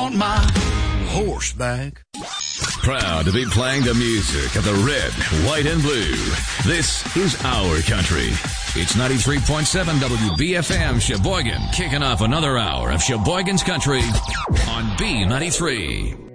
want my horse back. Proud to be playing the music of the red, white, and blue. This is our country. It's 93.7 WBFM Sheboygan, kicking off another hour of Sheboygan's Country on B93.